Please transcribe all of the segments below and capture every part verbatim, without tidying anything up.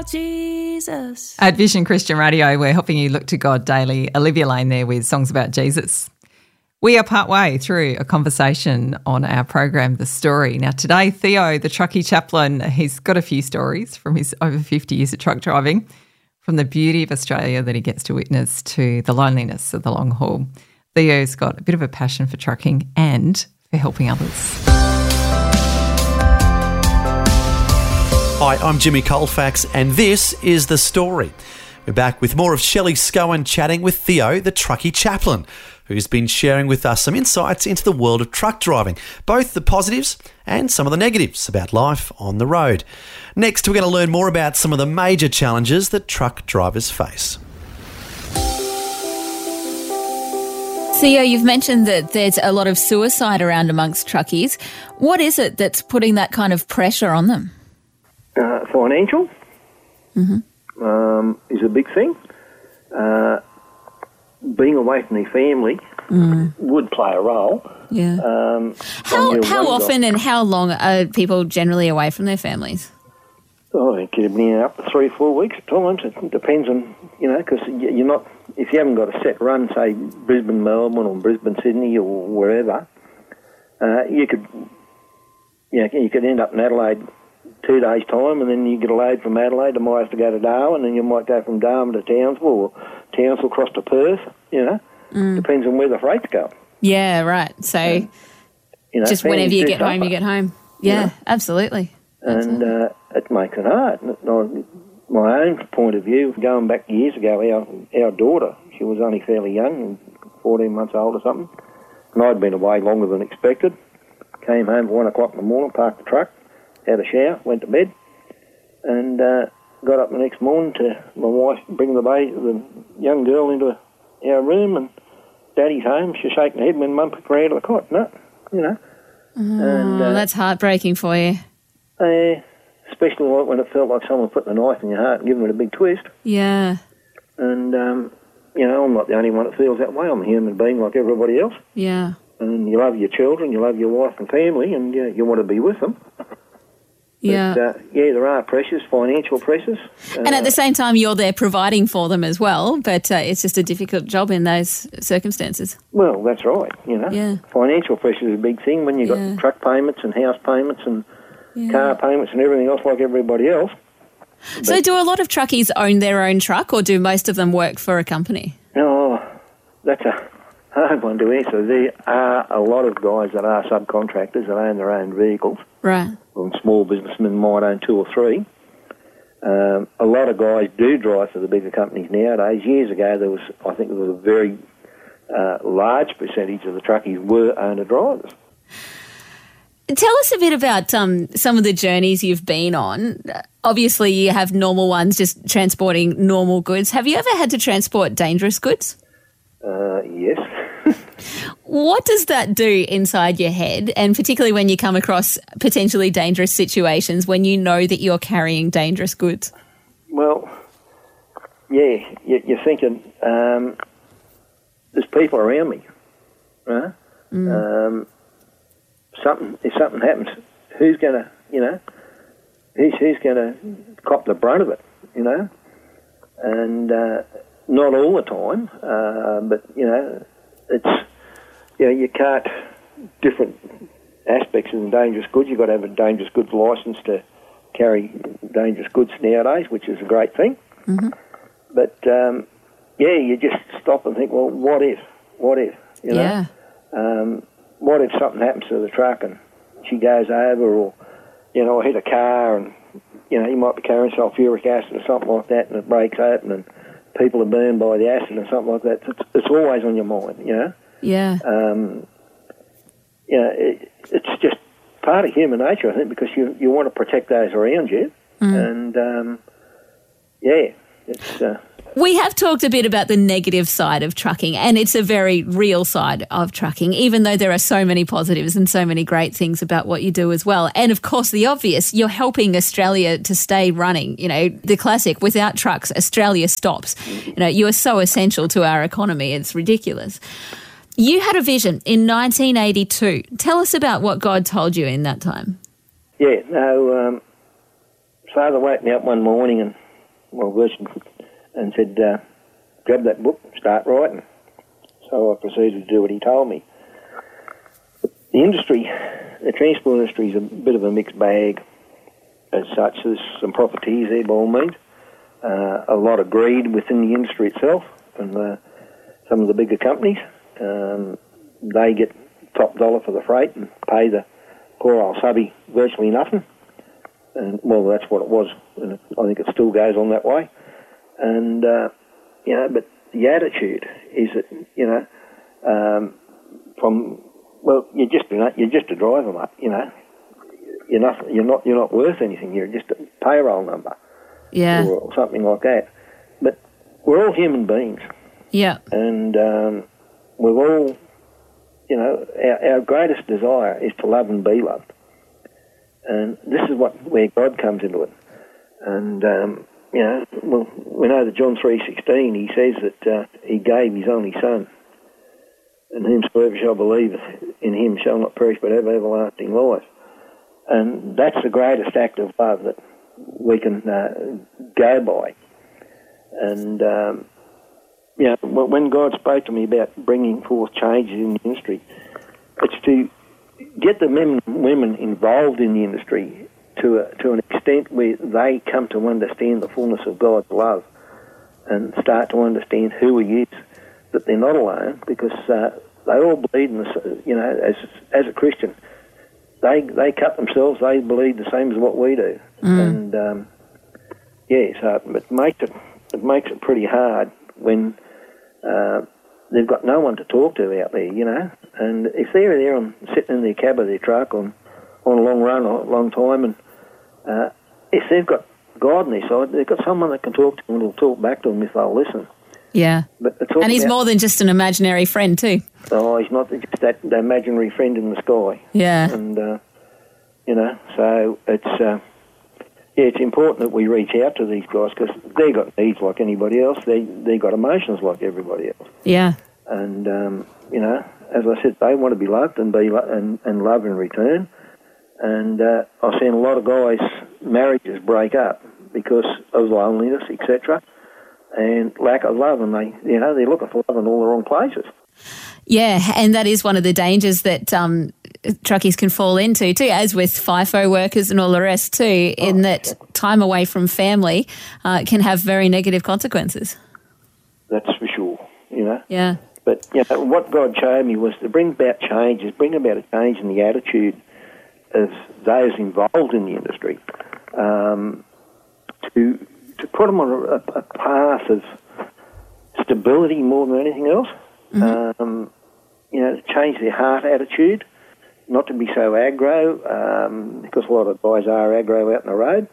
about Jesus. At Vision Christian Radio, we're helping you look to God daily. Olivia Lane there with Songs About Jesus. We are partway through a conversation on our program, The Story. Now today, Theo, the truckie chaplain, he's got a few stories from his over fifty years of truck driving, from the beauty of Australia that he gets to witness to the loneliness of the long haul. Theo's got a bit of a passion for trucking and for helping others. Hi, I'm Jimmy Colfax and this is The Story. We're back with more of Shelley Scowen chatting with Theo, the truckie chaplain, who's been sharing with us some insights into the world of truck driving, both the positives and some of the negatives about life on the road. Next, we're going to learn more about some of the major challenges that truck drivers face. Theo, you've mentioned that there's a lot of suicide around amongst truckies. What is it that's putting that kind of pressure on them? Uh, financial mm-hmm. um, is a big thing. Uh, being away from their family mm. would play a role. Yeah. Um, how how often and how long are people generally away from their families? Oh, it could be up to three, four weeks at times. It depends on, you know, because you're not, if you haven't got a set run, say Brisbane, Melbourne or Brisbane, Sydney or wherever, uh, you could, you know, you could end up in Adelaide two days' time, and then you get a load from Adelaide, you might have to go to Darwin, and you might go from Darwin to Townsville, or Townsville across to Perth, you know. Mm. Depends on where the freight's going. Yeah, right. So, and, you know, just whenever you get home, you get home. Yeah, you know? Absolutely. And uh, it makes it hard. My own point of view, going back years ago, our, our daughter, she was only fairly young, fourteen months old or something, and I'd been away longer than expected. Came home at one o'clock in the morning, parked the truck, had a shower, went to bed, and uh, got up the next morning to my wife bring the baby, the young girl into our room, and Daddy's home. She's shaking her head when Mum picked her out of the cot. No, you know. Oh, and, uh, that's heartbreaking for you. Uh, especially when it felt like someone put the knife in your heart and giving it a big twist. Yeah. And, um, you know, I'm not the only one that feels that way. I'm a human being like everybody else. Yeah. And you love your children, you love your wife and family, and you, you want to be with them. Yeah. But, uh, yeah, there are pressures, financial pressures. Uh, and at the same time, you're there providing for them as well, but uh, it's just a difficult job in those circumstances. Well, that's right, you know. Yeah. Financial pressure is a big thing when you've got yeah. truck payments and house payments and yeah. car payments and everything else like everybody else. So but, do a lot of truckies own their own truck, or do most of them work for a company? Oh, that's a hard one to answer. There are a lot of guys that are subcontractors that own their own vehicles. Right. And small businessmen might own two or three. Um, a lot of guys do drive for the bigger companies nowadays. Years ago, there was, I think, there was a very uh, large percentage of the truckies were owner drivers. Tell us a bit about um, some of the journeys you've been on. Obviously, you have normal ones, just transporting normal goods. Have you ever had to transport dangerous goods? Uh, yes. What does that do inside your head, and particularly when you come across potentially dangerous situations when you know that you're carrying dangerous goods? Well, yeah, you're thinking, um, there's people around me, right? Mm. Um, something if something happens, who's going to, you know, who's, who's going to cop the brunt of it, you know? And uh, not all the time, uh, but, you know, it's, you know, you can't, different aspects of the dangerous goods. You've got to have a dangerous goods licence to carry dangerous goods nowadays, which is a great thing. Mm-hmm. But, um, yeah, you just stop and think, well, what if? What if? You know? Yeah. Um, what if something happens to the truck and she goes over, or, you know, I hit a car and, you know, you might be carrying sulfuric acid or something like that, and it breaks open and people are burned by the acid and something like that. It's, it's always on your mind, you know? Yeah. Um, you know, it, it's just part of human nature, I think, because you, you want to protect those around you. Mm. And, um, yeah, it's... Uh, we have talked a bit about the negative side of trucking, and it's a very real side of trucking, even though there are so many positives and so many great things about what you do as well. And, of course, the obvious, you're helping Australia to stay running. You know, the classic, without trucks, Australia stops. You know, you are so essential to our economy. It's ridiculous. You had a vision in nineteen eighty-two. Tell us about what God told you in that time. Yeah, no, um, Father woke me up one morning and my version, and said, uh, grab that book, start writing. So I proceeded to do what he told me. The industry, the transport industry is a bit of a mixed bag as such. There's some profiteers there by all means, uh, a lot of greed within the industry itself, and uh, some of the bigger companies, um, they get top dollar for the freight and pay the poor old subby virtually nothing. And, well, that's what it was, and I think it still goes on that way. And, uh, you know, but the attitude is that, you know, um, from, well, you're just, you know, you're just a driver, mate, you know. You're not, you're not, you're not worth anything. You're just a payroll number. Yeah. Or, or something like that. But we're all human beings. Yeah. And um, we've all, you know, our, our greatest desire is to love and be loved. And this is what where God comes into it. And, um, you know, well, we know that John three sixteen, he says that uh, he gave his only son, and whomsoever shall believe in him shall not perish but have everlasting life. And that's the greatest act of love that we can uh, go by. And, um, you know, when God spoke to me about bringing forth changes in the industry, it's to get the men and women involved in the industry to a, to an extent where they come to understand the fullness of God's love and start to understand who He is, that they're not alone, because uh, they all believe in this, you know, as as a Christian, they they cut themselves, they believe the same as what we do. Mm. And, um, yeah, so it makes it, it makes it pretty hard when uh, they've got no one to talk to out there, you know. And if they're there on sitting in their cab of their truck on, on a long run or a long time, and uh, if they've got God on their side, they've got someone that can talk to them and will talk back to them if they'll listen. Yeah. But it's all and he's about, more than just an imaginary friend too. Oh, he's not just that imaginary friend in the sky. Yeah. And, uh, you know, so it's, uh, yeah, it's important that we reach out to these guys, because they've got needs like anybody else. They, they've got emotions like everybody else. Yeah. And, um, you know, as I said, they want to be loved and be lo- and, and love in return. And uh, I've seen a lot of guys' marriages break up because of loneliness, et cetera, and lack of love. And they, you know, they're looking for love in all the wrong places. Yeah, and that is one of the dangers that um, truckies can fall into too, as with FIFO workers and all the rest too, in oh, that yeah. time away from family uh, can have very negative consequences. That's for sure, you know. Yeah. But, you know, what God showed me was to bring about changes, bring about a change in the attitude of those involved in the industry, um, to to put them on a, a path of stability more than anything else. Mm-hmm. Um, you know, to change their heart attitude, not to be so aggro, um, because a lot of guys are aggro out in the road.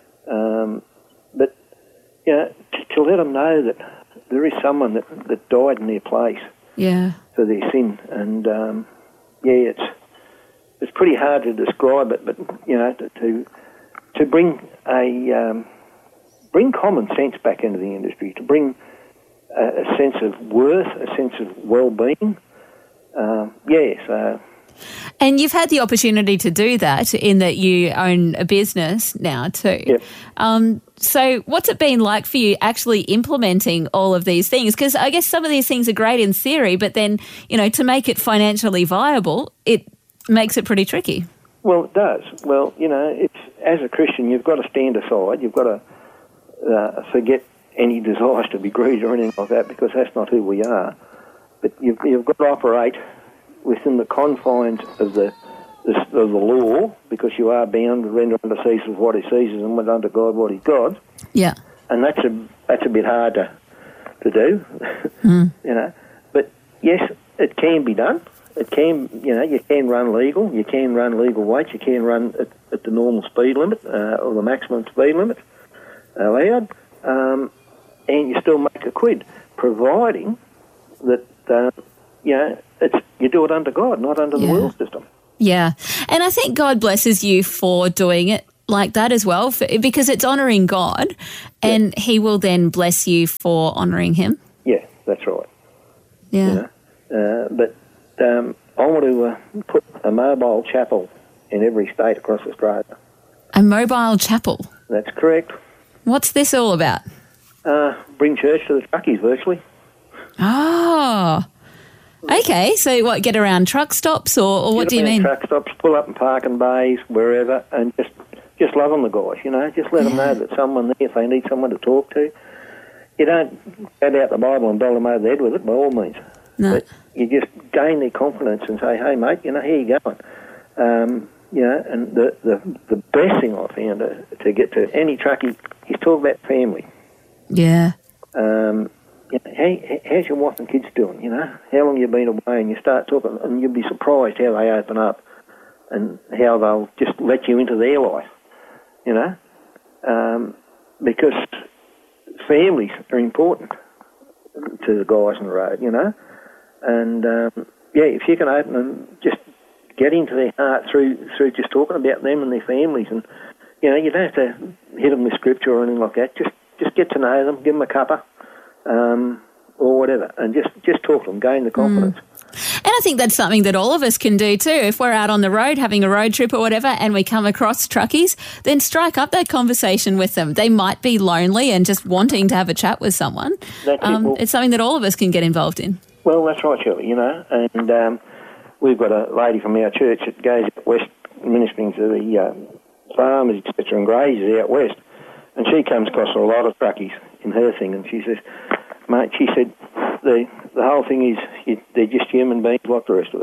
Um, but, you know, to, to let them know that there is someone that, that died in their place yeah. for their sin. And, um, yeah, it's it's pretty hard to describe it, but, you know, to to, to bring a um, bring common sense back into the industry, to bring a, a sense of worth, a sense of well-being. Um, yeah, so... And you've had the opportunity to do that in that you own a business now too. Yep. Um, so what's it been like for you actually implementing all of these things? Because I guess some of these things are great in theory, but then, you know, to make it financially viable, it makes it pretty tricky. Well, it does. Well, you know, it's as a Christian, you've got to stand aside. You've got to uh, forget any desires to be greedy or anything like that, because that's not who we are. But you've, you've got to operate within the confines of the, the of the law, because you are bound to render unto Caesar what he Caesar's and unto God what he's God's. Yeah. And that's a that's a bit hard to to do, mm. you know. But yes, it can be done. It can, you know, you can run legal. You can run legal weights. You can run at, at the normal speed limit uh, or the maximum speed limit allowed, um, and you still make a quid, providing that uh, you know it's you do it under God, not under yeah. the world system. Yeah, and I think God blesses you for doing it like that as well, for, because it's honouring God, and yeah. He will then bless you for honouring Him. Yeah, that's right. Yeah, you know? uh, but um, I want to uh, put a mobile chapel in every state across Australia. A mobile chapel? That's correct. What's this all about? Uh, bring church to the truckies, virtually. Oh, okay. So what, get around truck stops or, or what Get do you around mean? Truck stops, pull up in parking bays, wherever, and just just love on the guys, you know. Just let them know that someone there, if they need someone to talk to. You don't get out the Bible and bell them over the head with it, by all means. No. But you just gain their confidence and say, hey, mate, you know, here you going. Um, you know, and the, the, the best thing I found to, to get to any truckie is talk about family. Yeah. Um, you know, how, how's your wife and kids doing, you know? How long you been away? And you start talking, and you'll be surprised how they open up and how they'll just let you into their life, you know? Um, because families are important to the guys on the road, you know? And, um, yeah, if you can open and just get into their heart through through just talking about them and their families, and, you know, you don't have to hit them with scripture or anything like that. Just just get to know them, give them a cuppa, um, or whatever, and just, just talk to them, gain the confidence. Mm. And I think that's something that all of us can do too. If we're out on the road having a road trip or whatever and we come across truckies, then strike up that conversation with them. They might be lonely and just wanting to have a chat with someone. That's um, it. Well, it's something that all of us can get involved in. Well, that's right, Shirley, you know, and um, we've got a lady from our church that goes out west ministering to the uh, farmers, et cetera, and graziers out west, and she comes across a lot of truckies in her thing, and she says, mate, she said, the the whole thing is you, they're just human beings like the rest of us.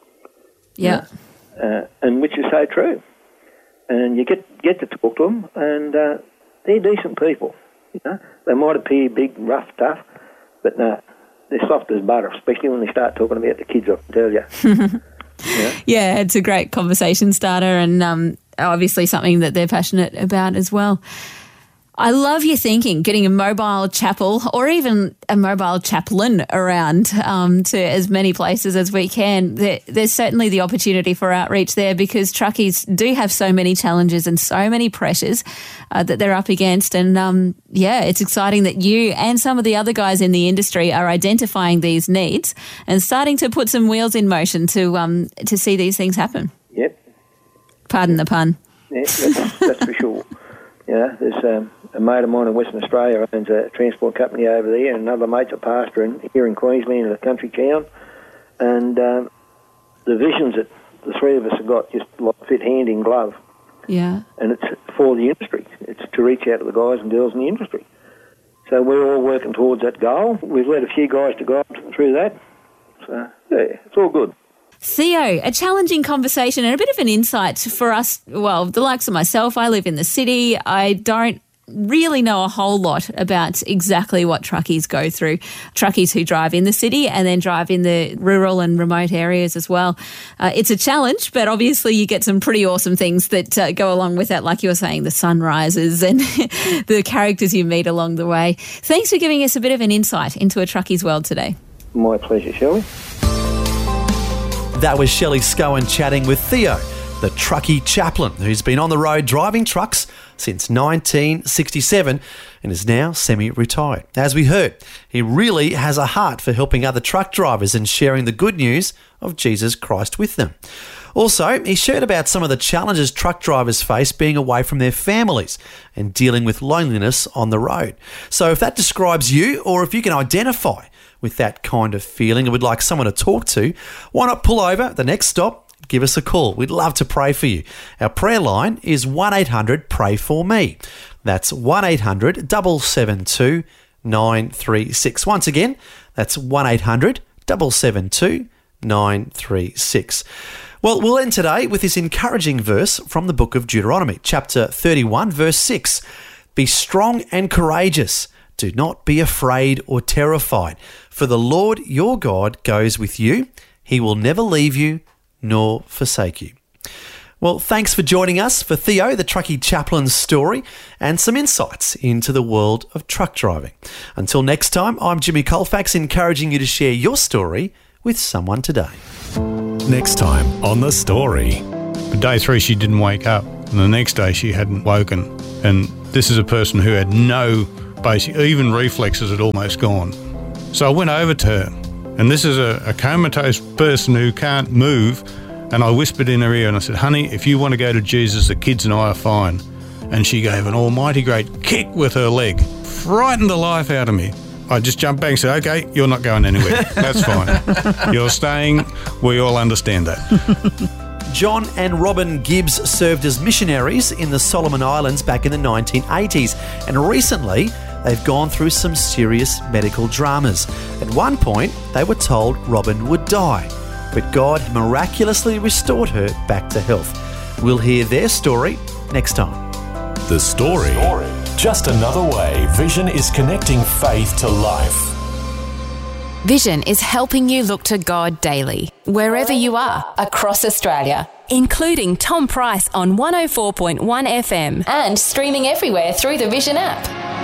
Yeah. Uh, and which is so true. And you get get to talk to them, and uh, they're decent people. You know, they might appear big, rough, tough, but no, they're soft as butter, especially when they start talking about the kids, I can tell you. Yeah. Yeah, it's a great conversation starter and um, obviously something that they're passionate about as well. I love your thinking, getting a mobile chapel or even a mobile chaplain around um, to as many places as we can. There, there's certainly the opportunity for outreach there because truckies do have so many challenges and so many pressures uh, that they're up against. And, um, yeah, it's exciting that you and some of the other guys in the industry are identifying these needs and starting to put some wheels in motion to um, to see these things happen. Yep. Pardon the pun. Yeah, that's, that's for sure. Yeah, there's um, a mate of mine in Western Australia owns a transport company over there, and another mate's a pastor in, here in Queensland in a country town. And um, the visions that the three of us have got just like fit hand in glove. Yeah. And it's for the industry. It's to reach out to the guys and girls in the industry. So we're all working towards that goal. We've led a few guys to God through that. So, yeah, it's all good. Theo, a challenging conversation and a bit of an insight for us. Well, the likes of myself, I live in the city. I don't really know a whole lot about exactly what truckies go through. Truckies who drive in the city and then drive in the rural and remote areas as well. Uh, it's a challenge, but obviously you get some pretty awesome things that uh, go along with that, like you were saying, the sunrises and the characters you meet along the way. Thanks for giving us a bit of an insight into a truckie's world today. My pleasure, Shelley. That was Shelley Scowen chatting with Theo, the truckie chaplain, who's been on the road driving trucks since nineteen sixty-seven and is now semi-retired. As we heard, he really has a heart for helping other truck drivers and sharing the good news of Jesus Christ with them. Also, he shared about some of the challenges truck drivers face being away from their families and dealing with loneliness on the road. So if that describes you, or if you can identify with that kind of feeling and would like someone to talk to, why not pull over at the next stop, give us a call. We'd love to pray for you. Our prayer line is one eight hundred pray for me. That's one eight hundred seven seven two nine three six. Once again, that's one eight hundred seven seven two nine three six. Well, we'll end today with this encouraging verse from the book of Deuteronomy, chapter thirty-one, verse six. Be strong and courageous. Do not be afraid or terrified, for the Lord your God goes with you. He will never leave you nor forsake you. Well, thanks for joining us for Theo, the truckie chaplain's story, and some insights into the world of truck driving. Until next time, I'm Jimmy Colfax, encouraging you to share your story with someone today. Next time on The Story. But day three, she didn't wake up, and the next day she hadn't woken. And this is a person who had no basic, even reflexes had almost gone. So I went over to her, and this is a, a comatose person who can't move, and I whispered in her ear and I said, honey, if you want to go to Jesus, the kids and I are fine. and she gave an almighty great kick with her leg. Frightened the life out of me. I just jumped back and said, okay, you're not going anywhere. That's fine. You're staying. We all understand that. John and Robin Gibbs served as missionaries in the Solomon Islands back in the nineteen eighties, and recently they've gone through some serious medical dramas. At one point, they were told Robin would die, but God miraculously restored her back to health. We'll hear their story next time. The Story. Just another way Vision is connecting faith to life. Vision is helping you look to God daily, wherever you are, across Australia, including Tom Price on one oh four point one F M and streaming everywhere through the Vision app.